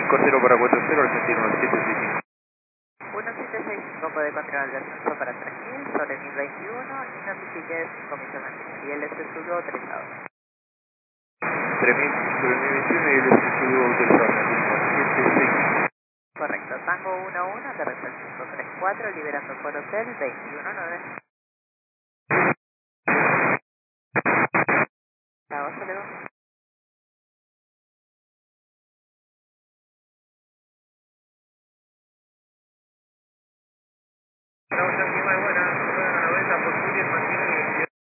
5-0 para 4-0, Argentina 1765. 1765 puede continuar el descenso para 3000 sobre 1021 y notifique 5000 mantiene. Y el S subió autorizado. 3000 sobre 1021 y el S subió autorizado, Argentina 765. Correcto, Tango 11, aterriza el 534, liberando foro hotel 219.